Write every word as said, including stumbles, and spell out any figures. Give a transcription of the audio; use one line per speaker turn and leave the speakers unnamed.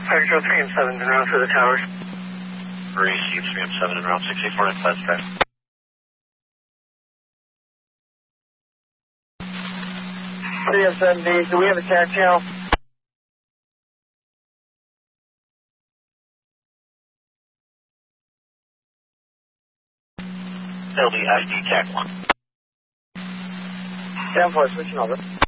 Control three and seven en route for the towers.
Receive three and seven en route, six eight four nine five drive.
three and seven B, do we have a tac channel?
L D I D tac one.
ten four, switching over.